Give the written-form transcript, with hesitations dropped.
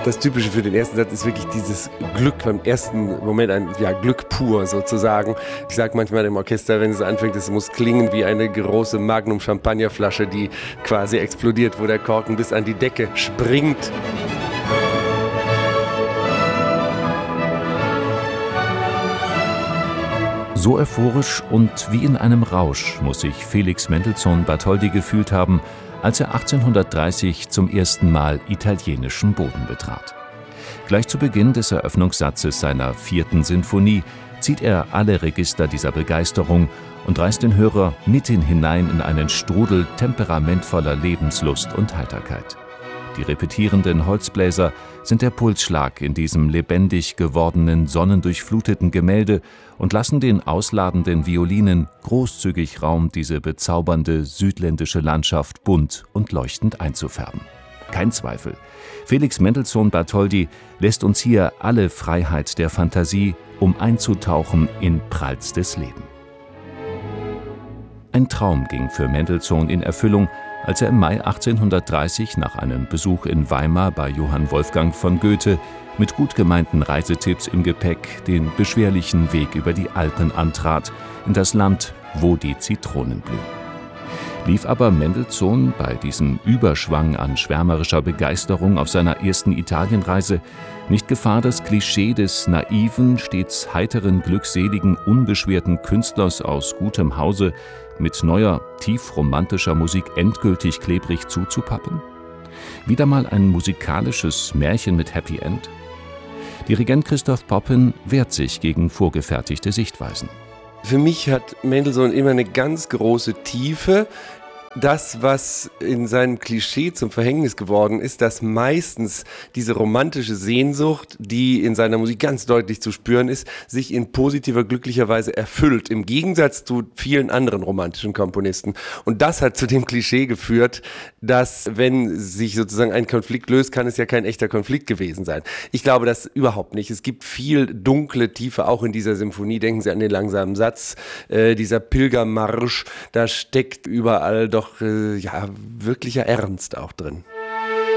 Das Typische für den ersten Satz ist wirklich dieses Glück, beim ersten Moment Glück pur sozusagen. Ich sage manchmal im Orchester, wenn es anfängt, es muss klingen wie eine große Magnum-Champagnerflasche, die quasi explodiert, wo der Korken bis an die Decke springt. So euphorisch und wie in einem Rausch muss sich Felix Mendelssohn Bartholdy gefühlt haben, als er 1830 zum ersten Mal italienischen Boden betrat. Gleich zu Beginn des Eröffnungssatzes seiner 4. Sinfonie zieht er alle Register dieser Begeisterung und reißt den Hörer mitten hinein in einen Strudel temperamentvoller Lebenslust und Heiterkeit. Die repetierenden Holzbläser sind der Pulsschlag in diesem lebendig gewordenen, sonnendurchfluteten Gemälde und lassen den ausladenden Violinen großzügig Raum, diese bezaubernde südländische Landschaft bunt und leuchtend einzufärben. Kein Zweifel, Felix Mendelssohn Bartholdy lässt uns hier alle Freiheit der Fantasie, um einzutauchen in prallstes Leben. Ein Traum ging für Mendelssohn in Erfüllung, als er im Mai 1830 nach einem Besuch in Weimar bei Johann Wolfgang von Goethe mit gut gemeinten Reisetipps im Gepäck den beschwerlichen Weg über die Alpen antrat, in das Land, wo die Zitronen blühen. Lief aber Mendelssohn bei diesem Überschwang an schwärmerischer Begeisterung auf seiner ersten Italienreise nicht Gefahr, das Klischee des naiven, stets heiteren, glückseligen, unbeschwerten Künstlers aus gutem Hause mit neuer, tief romantischer Musik endgültig klebrig zuzupappen? Wieder mal ein musikalisches Märchen mit Happy End? Dirigent Christoph Poppen wehrt sich gegen vorgefertigte Sichtweisen. Für mich hat Mendelssohn immer eine ganz große Tiefe. Das, was in seinem Klischee zum Verhängnis geworden ist, dass meistens diese romantische Sehnsucht, die in seiner Musik ganz deutlich zu spüren ist, sich in positiver, glücklicher Weise erfüllt, im Gegensatz zu vielen anderen romantischen Komponisten. Und das hat zu dem Klischee geführt, dass, wenn sich sozusagen ein Konflikt löst, kann es ja kein echter Konflikt gewesen sein. Ich glaube das überhaupt nicht. Es gibt viel dunkle Tiefe auch in dieser Symphonie. Denken Sie an den langsamen Satz, dieser Pilgermarsch, da steckt überall doch wirklicher Ernst auch drin.